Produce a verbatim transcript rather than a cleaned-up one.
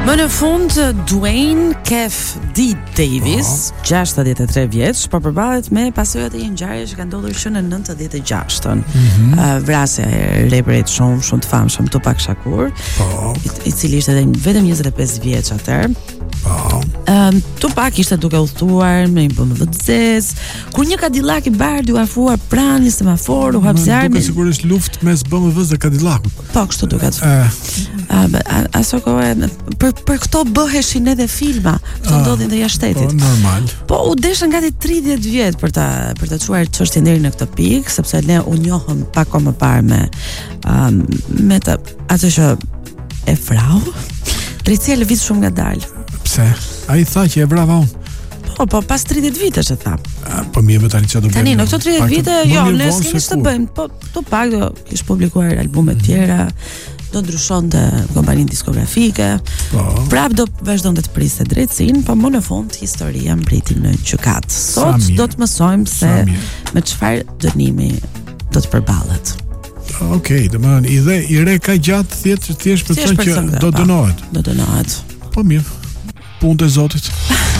Më në fund, Dwayne Kef D. Davis, oh. gjashtëdhjetë e tre vjeç, po përballet me pasojat e një ngjarje që ka ndodhur që në nëntëdhjetë e gjashtën. Mm-hmm. Uh, vrasja e reperit shumë shumë të famshëm Tupac Shakur, oh. i, i cili ishte edhe vetëm njëzet e pesë vjeç atëherë. Oh. Um, Tupac ishte duke udhëtuar me një B M W të zezë, kur një Cadillac i bardhë u afruar pranë një semafor, u hap zjarmi. Duket sigurisht luftë mes B M W-s dhe Cadillacut. Po, kështu duket. Eh. Uh, aso kohë për për këto bëheshin edhe filma, këto ah, ndodhin dhe jashtë shtetit. Po, normal. Po u deshën gati tridhjetë vjet për ta për ta çuar çështjen deri në këtë pikë, sepse ne u njohëm pak kohë më parë me um, me të atë që e vrau. Drejtësia lëviz shumë ngadalë. Pse? Ai tha që e vrava unë. Po, po pas tridhjetë vitesh e tha. A, po mirë, tani çfarë do bëjmë? Tani në këto tridhjetë vite, jo, ne s'kemi ç'të bëjmë, po Tupac do kish publikuar albume të tjera, do ndryshonte kompaninë diskografike. Po. Prap do vazhdonte të priste drejtësinë, po më në fund historia mbriti në gjykat. Sot do të mësojmë se me çfarë dënimi do të përballet. Okej, okay, domethënë i dhe i re ka gjatë thjesht thjesht për të thënë që do dënohet. Do dënohet. Po mirë. Punë e Zotit.